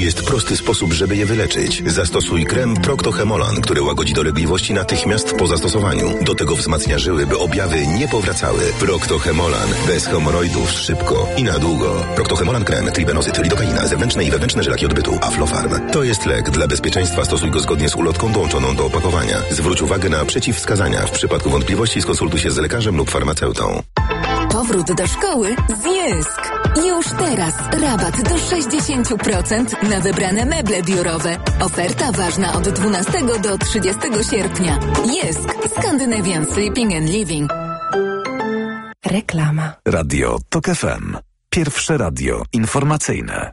Jest prosty sposób, żeby je wyleczyć. Zastosuj krem Procto-Hemolan, który łagodzi dolegliwości natychmiast po zastosowaniu. Do tego wzmacnia żyły, by objawy nie powracały. Procto-Hemolan. Bez hemoroidów szybko i na długo. Procto-Hemolan krem, tribenozyt, lidokaina, zewnętrzne i wewnętrzne żelaki odbytu, Aflofarm. To jest lek. Dla bezpieczeństwa stosuj go zgodnie z ulotką dołączoną do opakowania. Zwróć uwagę na przeciwwskazania. W przypadku wątpliwości skonsultuj się z lekarzem lub farmaceutą. Powrót do szkoły z Jysk. Już teraz rabat do 60% na wybrane meble biurowe. Oferta ważna od 12 do 30 sierpnia. Jysk. Scandinavian Sleeping and Living. Reklama. Radio TOK FM. Pierwsze radio informacyjne.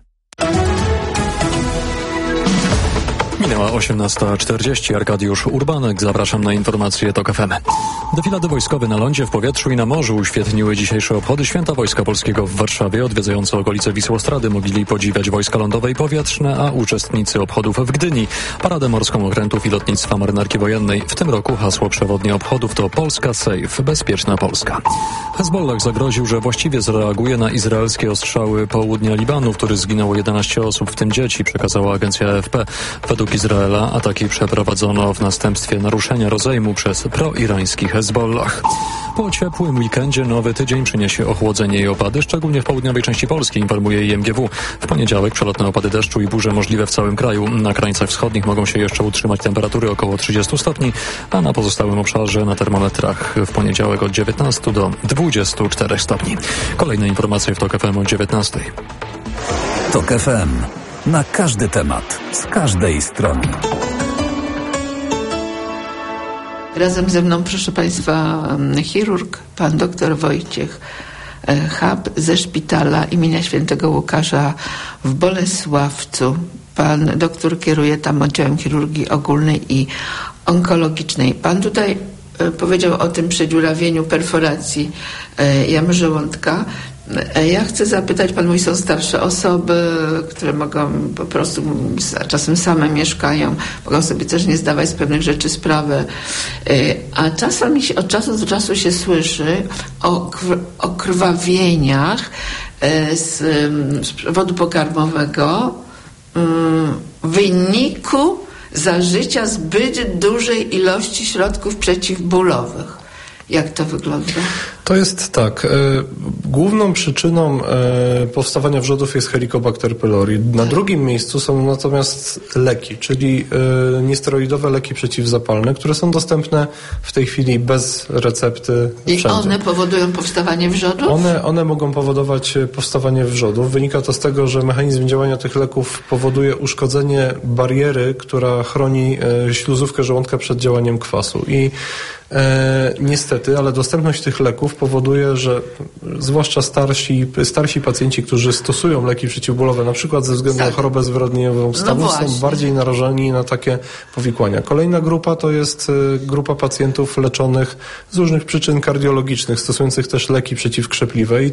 Minęła 18:40. Arkadiusz Urbanek. Zapraszam na informacje TOK FM. Defilady wojskowe na lądzie, w powietrzu i na morzu uświetniły dzisiejsze obchody Święta Wojska Polskiego w Warszawie. Odwiedzający okolice Wisłostrady mogli podziwiać wojska lądowe i powietrzne, a uczestnicy obchodów w Gdyni Paradę Morską Okrętów i Lotnictwa Marynarki Wojennej. W tym roku hasło przewodnie obchodów to Polska Safe, bezpieczna Polska. Hezbollah zagroził, że właściwie zareaguje na izraelskie ostrzały południa Libanu, w których zginęło 11 osób, w tym dzieci, przekazała agencja AFP. Według Izraela ataki przeprowadzono w następstwie naruszenia rozejmu przez proirański Hezbollah. Po ciepłym weekendzie nowy tydzień przyniesie ochłodzenie i opady, szczególnie w południowej części Polski, informuje IMGW. W poniedziałek przelotne opady deszczu i burze możliwe w całym kraju. Na krańcach wschodnich mogą się jeszcze utrzymać temperatury około 30 stopni, a na pozostałym obszarze na termometrach w poniedziałek od 19 do 24 stopni. Kolejne informacje w TOK FM o 19. TOK FM. Na każdy temat, z każdej strony. Razem ze mną, proszę Państwa, chirurg, pan dr Wojciech Chab ze szpitala imienia Świętego Łukasza w Bolesławcu. Pan doktor kieruje tam oddziałem chirurgii ogólnej i onkologicznej. Pan tutaj powiedział o tym przedziurawieniu, perforacji jamy żołądka. Ja chcę zapytać, pan mówi, są starsze osoby, które mogą po prostu, czasem same mieszkają, mogą sobie też nie zdawać z pewnych rzeczy sprawy, a czasami od czasu do czasu się słyszy o krwawieniach z przewodu pokarmowego w wyniku zażycia zbyt dużej ilości środków przeciwbólowych. Jak to wygląda? To jest tak. Główną przyczyną powstawania wrzodów jest Helicobacter pylori. Na drugim miejscu są natomiast leki, czyli niesteroidowe leki przeciwzapalne, które są dostępne w tej chwili bez recepty wszędzie. I one powodują powstawanie wrzodów? One mogą powodować powstawanie wrzodów. Wynika to z tego, że mechanizm działania tych leków powoduje uszkodzenie bariery, która chroni śluzówkę żołądka przed działaniem kwasu. I niestety, ale dostępność tych leków powoduje, że zwłaszcza starsi pacjenci, którzy stosują leki przeciwbólowe, na przykład ze względu na chorobę zwyrodnieniową stawu, są bardziej narażeni na takie powikłania. Kolejna grupa to jest grupa pacjentów leczonych z różnych przyczyn kardiologicznych, stosujących też leki przeciwkrzepliwe i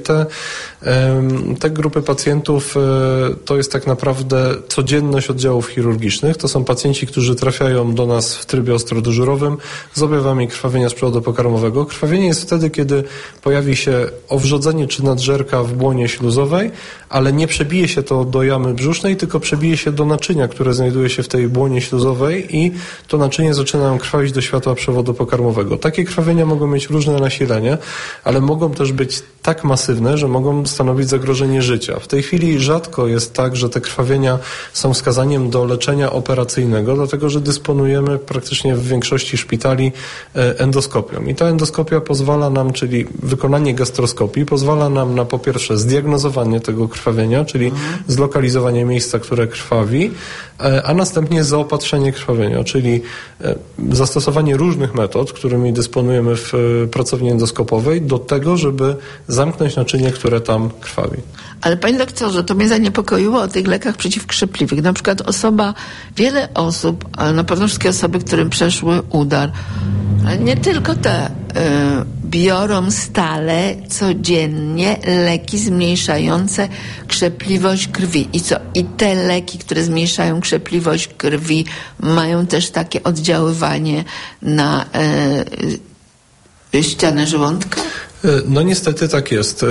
te grupy pacjentów to jest tak naprawdę codzienność oddziałów chirurgicznych. To są pacjenci, którzy trafiają do nas w trybie ostrodyżurowym z objawami krwawienia z przewodu pokarmowego. Krwawienie jest wtedy, kiedy pojawi się owrzodzenie czy nadżerka w błonie śluzowej, ale nie przebije się to do jamy brzusznej, tylko przebije się do naczynia, które znajduje się w tej błonie śluzowej i to naczynie zaczyna krwawić do światła przewodu pokarmowego. Takie krwawienia mogą mieć różne nasilenie, ale mogą też być tak masywne, że mogą stanowić zagrożenie życia. W tej chwili rzadko jest tak, że te krwawienia są wskazaniem do leczenia operacyjnego, dlatego że dysponujemy praktycznie w większości szpitali endoskopią. I ta endoskopia pozwala nam, czyli wykonanie gastroskopii, pozwala nam na po pierwsze zdiagnozowanie tego krwawienia, czyli zlokalizowanie miejsca, które krwawi, a następnie zaopatrzenie krwawienia, czyli zastosowanie różnych metod, którymi dysponujemy w pracowni endoskopowej do tego, żeby zamknąć naczynie, które tam krwawi. Ale panie doktorze, to mnie zaniepokoiło o tych lekach przeciwkrzepliwych. Na przykład wiele osób, ale na pewno wszystkie osoby, którym przeszły udar, ale nie tylko te, biorą stale, codziennie leki zmniejszające krzepliwość krwi. I co? I te leki, które zmniejszają krzepliwość krwi, mają też takie oddziaływanie na ścianę żołądka? No niestety tak jest.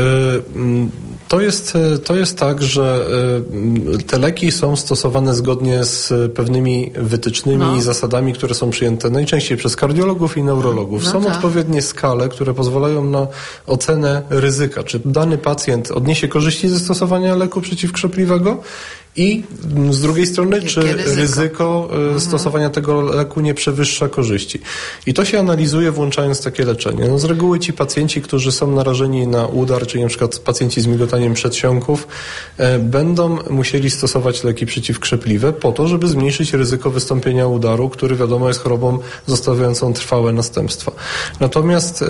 To jest tak, że te leki są stosowane zgodnie z pewnymi wytycznymi i zasadami, które są przyjęte najczęściej przez kardiologów i neurologów. Są odpowiednie skale, które pozwalają na ocenę ryzyka. Czy dany pacjent odniesie korzyści ze stosowania leku przeciwkrzepliwego i z drugiej strony, czy ryzyko stosowania tego leku nie przewyższa korzyści. I to się analizuje, włączając takie leczenie. No z reguły ci pacjenci, którzy są narażeni na udar, czyli na przykład pacjenci z migotaniem przedsionków, będą musieli stosować leki przeciwkrzepliwe po to, żeby zmniejszyć ryzyko wystąpienia udaru, który wiadomo jest chorobą zostawiającą trwałe następstwa. Natomiast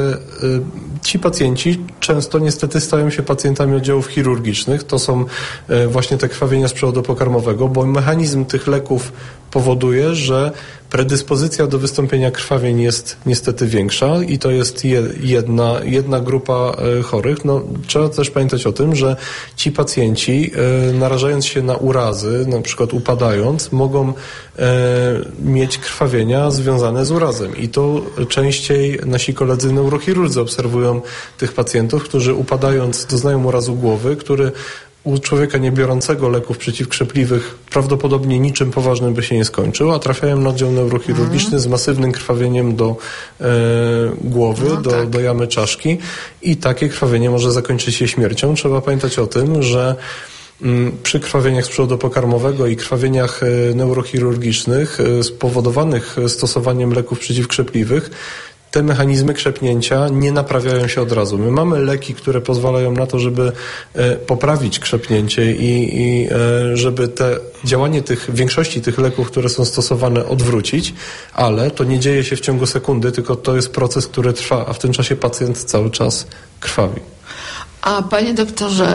ci pacjenci często niestety stają się pacjentami oddziałów chirurgicznych. To są właśnie te krwawienia z przewodu pokarmowego, bo mechanizm tych leków powoduje, że predyspozycja do wystąpienia krwawień jest niestety większa i to jest jedna grupa chorych. No, trzeba też pamiętać o tym, że ci pacjenci narażając się na urazy, na przykład upadając, mogą mieć krwawienia związane z urazem i to częściej nasi koledzy neurochirurdzy obserwują tych pacjentów, którzy upadając doznają urazu głowy, który u człowieka nie biorącego leków przeciwkrzepliwych prawdopodobnie niczym poważnym by się nie skończył, a trafiają na oddział neurochirurgiczny z masywnym krwawieniem do głowy, do jamy czaszki i takie krwawienie może zakończyć się śmiercią. Trzeba pamiętać o tym, że przy krwawieniach z przewodu pokarmowego i krwawieniach neurochirurgicznych spowodowanych stosowaniem leków przeciwkrzepliwych te mechanizmy krzepnięcia nie naprawiają się od razu. My mamy leki, które pozwalają na to, żeby poprawić krzepnięcie i żeby działanie większości tych leków, które są stosowane, odwrócić, ale to nie dzieje się w ciągu sekundy, tylko to jest proces, który trwa, a w tym czasie pacjent cały czas krwawi. A panie doktorze,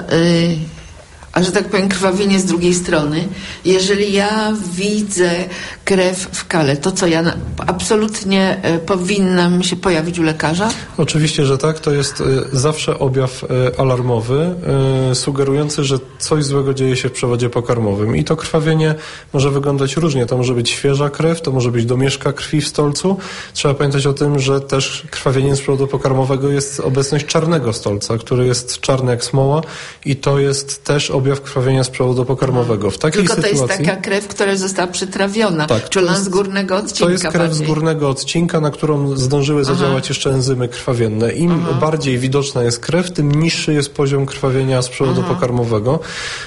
a że tak powiem krwawienie z drugiej strony, jeżeli ja widzę krew w kale, to co ja absolutnie powinnam się pojawić u lekarza? Oczywiście, że tak. To jest zawsze objaw alarmowy, sugerujący, że coś złego dzieje się w przewodzie pokarmowym. I to krwawienie może wyglądać różnie. To może być świeża krew, to może być domieszka krwi w stolcu. Trzeba pamiętać o tym, że też krwawieniem z przewodu pokarmowego jest obecność czarnego stolca, który jest czarny jak smoła i to jest też objaw krwawienia z przewodu pokarmowego. W takiej Tylko to sytuacji, jest taka krew, która została przytrawiona, tak, czyli z górnego odcinka. To jest krew z górnego odcinka, na którą zdążyły zadziałać jeszcze enzymy krwawienne. Im bardziej widoczna jest krew, tym niższy jest poziom krwawienia z przewodu pokarmowego.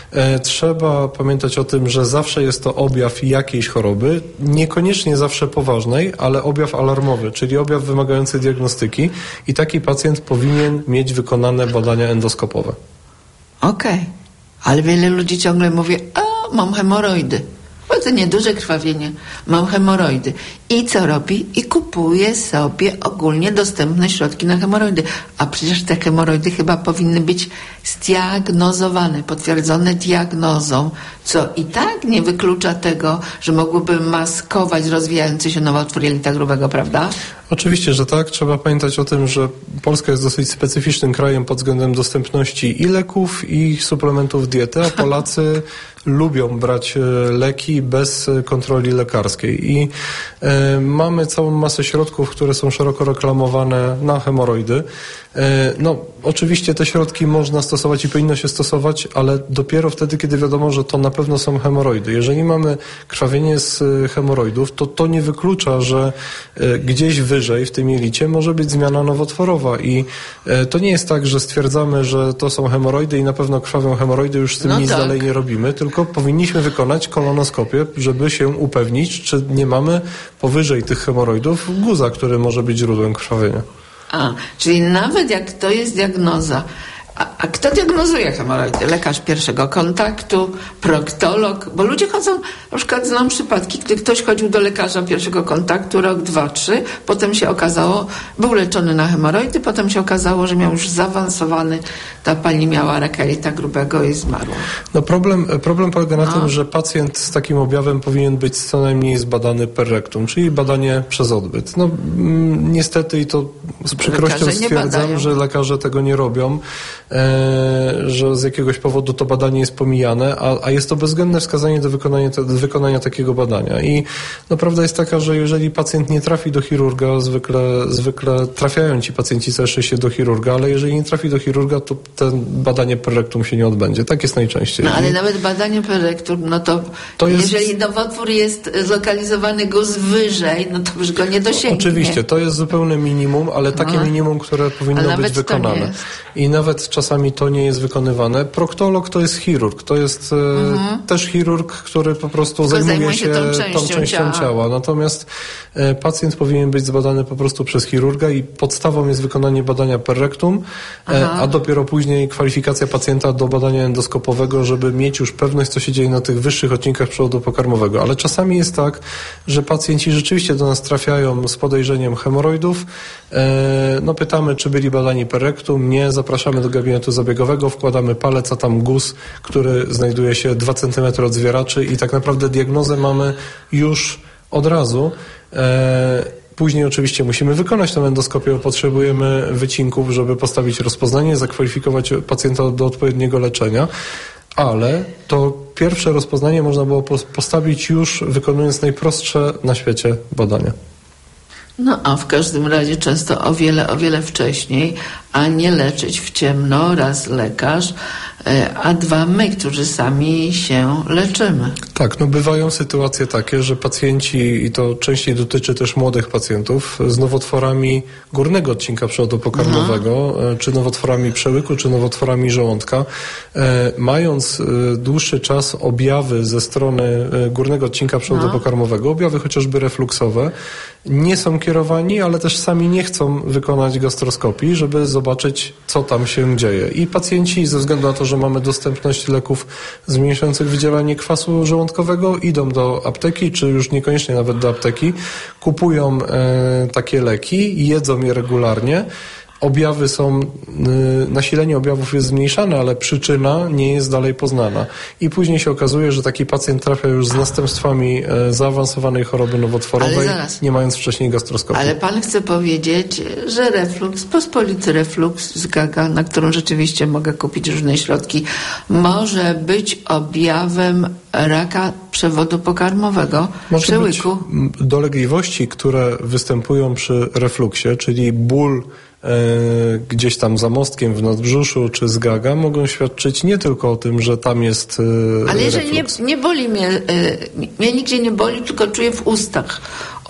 Trzeba pamiętać o tym, że zawsze jest to objaw jakiejś choroby, niekoniecznie zawsze poważnej, ale objaw alarmowy, czyli objaw wymagający diagnostyki i taki pacjent powinien mieć wykonane badania endoskopowe. Okej. Ale wiele ludzi ciągle mówi, mam hemoroidy. Bo to nieduże krwawienie, mam hemoroidy. I co robi? I kupuje sobie ogólnie dostępne środki na hemoroidy. A przecież te hemoroidy chyba powinny być zdiagnozowane, potwierdzone diagnozą, co i tak nie wyklucza tego, że mogłyby maskować rozwijający się nowotwór jelita grubego, prawda? Oczywiście, że tak. Trzeba pamiętać o tym, że Polska jest dosyć specyficznym krajem pod względem dostępności i leków, i suplementów diety, a Polacy lubią brać leki bez kontroli lekarskiej. I mamy całą masę środków, które są szeroko reklamowane na hemoroidy. No, oczywiście te środki można stosować i powinno się stosować, ale dopiero wtedy, kiedy wiadomo, że to na pewno są hemoroidy. Jeżeli mamy krwawienie z hemoroidów, to nie wyklucza, że gdzieś wyżej w tym jelicie może być zmiana nowotworowa i to nie jest tak, że stwierdzamy, że to są hemoroidy i na pewno krwawią hemoroidy, już z tym nic dalej nie robimy, tylko powinniśmy wykonać kolonoskopię, żeby się upewnić, czy nie mamy powyżej tych hemoroidów guza, który może być źródłem krwawienia. Czyli nawet jak to jest diagnoza, a kto diagnozuje hemoroidy? Lekarz pierwszego kontaktu, proktolog, bo ludzie chodzą, na przykład znam przypadki, gdy ktoś chodził do lekarza pierwszego kontaktu, rok, 2, 3, potem się okazało, był leczony na hemoroidy, potem się okazało, że miał już zaawansowany, ta pani miała raka jelita grubego i zmarła. No problem polega na tym, że pacjent z takim objawem powinien być co najmniej zbadany per rectum, czyli badanie przez odbyt. No niestety i to z przykrością stwierdzam, że lekarze tego nie robią. że z jakiegoś powodu to badanie jest pomijane, a jest to bezwzględne wskazanie do wykonania takiego badania. I prawda jest taka, że jeżeli pacjent nie trafi do chirurga, zwykle trafiają ci pacjenci całe szczęście do chirurga, ale jeżeli nie trafi do chirurga, to badanie per rectum się nie odbędzie. Tak jest najczęściej. No ale nawet badanie per rectum, to jeżeli nowotwór jest zlokalizowany guz wyżej, to już go nie dosięgnie. Oczywiście, to jest zupełne minimum, ale takie minimum, które powinno być wykonane. I nawet czasami to nie jest wykonywane. Proktolog to jest chirurg. To jest też chirurg, który po prostu zajmuje się tą częścią ciała. Natomiast pacjent powinien być zbadany po prostu przez chirurga i podstawą jest wykonanie badania per rectum, a dopiero później kwalifikacja pacjenta do badania endoskopowego, żeby mieć już pewność, co się dzieje na tych wyższych odcinkach przewodu pokarmowego. Ale czasami jest tak, że pacjenci rzeczywiście do nas trafiają z podejrzeniem hemoroidów. Pytamy, czy byli badani per rectum. Nie, zapraszamy do gabinetu zabiegowego, wkładamy palec, a tam guz, który znajduje się 2 cm od zwieraczy i tak naprawdę diagnozę mamy już od razu. Później oczywiście musimy wykonać tę endoskopię, bo potrzebujemy wycinków, żeby postawić rozpoznanie, zakwalifikować pacjenta do odpowiedniego leczenia. Ale to pierwsze rozpoznanie można było postawić już wykonując najprostsze na świecie badania. A w każdym razie często o wiele wcześniej, a nie leczyć w ciemno, raz lekarz, a dwa my, którzy sami się leczymy. Tak, bywają sytuacje takie, że pacjenci, i to częściej dotyczy też młodych pacjentów, z nowotworami górnego odcinka przewodu pokarmowego, czy nowotworami przełyku, czy nowotworami żołądka, mając dłuższy czas objawy ze strony górnego odcinka przewodu pokarmowego, objawy chociażby refluksowe, nie są kierowani, ale też sami nie chcą wykonać gastroskopii, żeby zobaczyć, co tam się dzieje. I pacjenci ze względu na to, że mamy dostępność leków zmniejszających wydzielanie kwasu żołądkowego, idą do apteki, czy już niekoniecznie nawet do apteki, kupują takie leki, jedzą je regularnie. Objawy są, nasilenie objawów jest zmniejszane, ale przyczyna nie jest dalej poznana. I później się okazuje, że taki pacjent trafia już z następstwami zaawansowanej choroby nowotworowej, nie mając wcześniej gastroskopii. Ale pan chce powiedzieć, że refluks, pospolity refluks z gaga, na którą rzeczywiście mogę kupić różne środki, może być objawem raka przewodu pokarmowego, przełyku? Dolegliwości, które występują przy refluksie, czyli ból gdzieś tam za mostkiem w nadbrzuszu czy z gaga, mogą świadczyć nie tylko o tym, że tam jest ale jeżeli nie boli mnie nigdzie nie boli, tylko czuję w ustach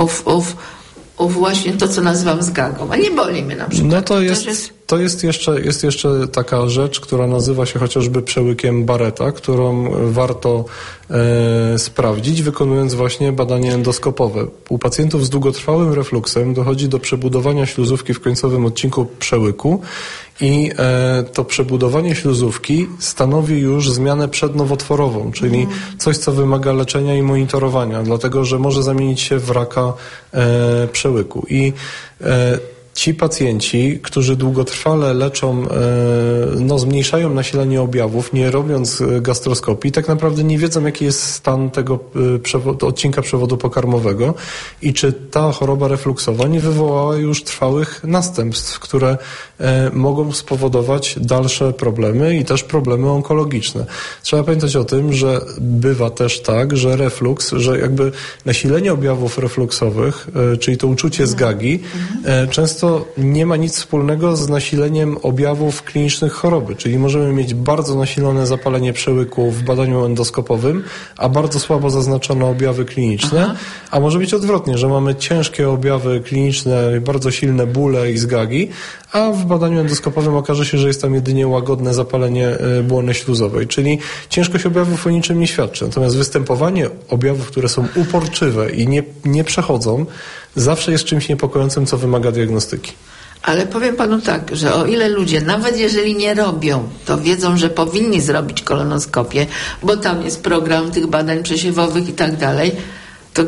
właśnie to, co nazywam zgagą, a nie boli mnie na przykład. To jest jeszcze taka rzecz, która nazywa się chociażby przełykiem Barretta, którą warto sprawdzić, wykonując właśnie badanie endoskopowe. U pacjentów z długotrwałym refluksem dochodzi do przebudowania śluzówki w końcowym odcinku przełyku i to przebudowanie śluzówki stanowi już zmianę przednowotworową, czyli coś, co wymaga leczenia i monitorowania, dlatego że może zamienić się w raka przełyku. I ci pacjenci, którzy długotrwale leczą, zmniejszają nasilenie objawów, nie robiąc gastroskopii, tak naprawdę nie wiedzą, jaki jest stan tego odcinka przewodu pokarmowego i czy ta choroba refluksowa nie wywołała już trwałych następstw, które mogą spowodować dalsze problemy i też problemy onkologiczne. Trzeba pamiętać o tym, że bywa też tak, że refluks, że jakby nasilenie objawów refluksowych, czyli to uczucie zgagi, często nie ma nic wspólnego z nasileniem objawów klinicznych choroby, czyli możemy mieć bardzo nasilone zapalenie przełyku w badaniu endoskopowym, a bardzo słabo zaznaczone objawy kliniczne, a może być odwrotnie, że mamy ciężkie objawy kliniczne, bardzo silne bóle i zgagi, a w badaniu endoskopowym okaże się, że jest tam jedynie łagodne zapalenie błony śluzowej, czyli ciężkość objawów o niczym nie świadczy. Natomiast występowanie objawów, które są uporczywe i nie przechodzą, zawsze jest czymś niepokojącym, co wymaga diagnostyki. Ale powiem panu tak, że o ile ludzie, nawet jeżeli nie robią, to wiedzą, że powinni zrobić kolonoskopię, bo tam jest program tych badań przesiewowych i tak dalej, to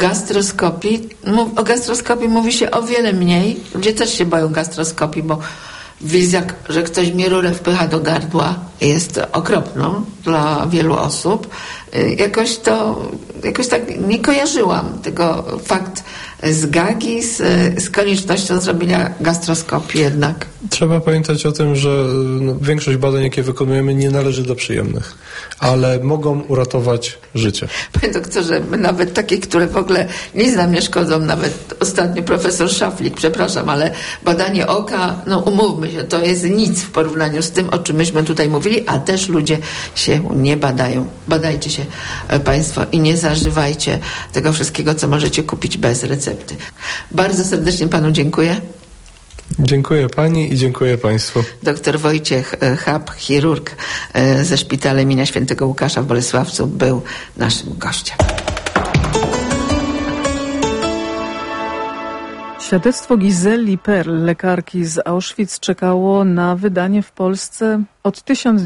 o gastroskopii mówi się o wiele mniej. Ludzie też się boją gastroskopii, bo wizja, że ktoś mi rurę wpycha do gardła, jest okropną dla wielu osób. Jakoś tak nie kojarzyłam tego z gagi, z koniecznością zrobienia gastroskopii jednak. Trzeba pamiętać o tym, że większość badań, jakie wykonujemy, nie należy do przyjemnych, ale mogą uratować życie. Panie doktorze, nawet takie, które w ogóle nic nam nie szkodzą, nawet ostatnio profesor Szaflik, przepraszam, ale badanie oka, umówmy się, to jest nic w porównaniu z tym, o czym myśmy tutaj mówili, a też ludzie się nie badają. Badajcie się Państwo i nie zażywajcie tego wszystkiego, co możecie kupić bez recepty. Bardzo serdecznie Panu dziękuję. Dziękuję Pani i dziękuję Państwu. Dr Wojciech Chab, chirurg ze Szpitala im. Świętego Łukasza w Bolesławcu, był naszym gościem. Świadectwo Giseli Perl, lekarki z Auschwitz, czekało na wydanie w Polsce od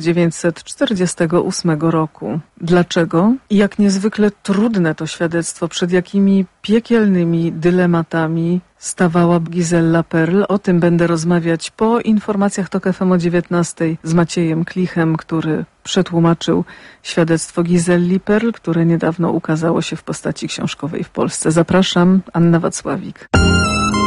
1948 roku. Dlaczego? I jak niezwykle trudne to świadectwo, przed jakimi piekielnymi dylematami stawała Gisela Perl. O tym będę rozmawiać po informacjach TOK FM o 19:00 z Maciejem Klichem, który przetłumaczył świadectwo Giseli Perl, które niedawno ukazało się w postaci książkowej w Polsce. Zapraszam, Anna Wacławik.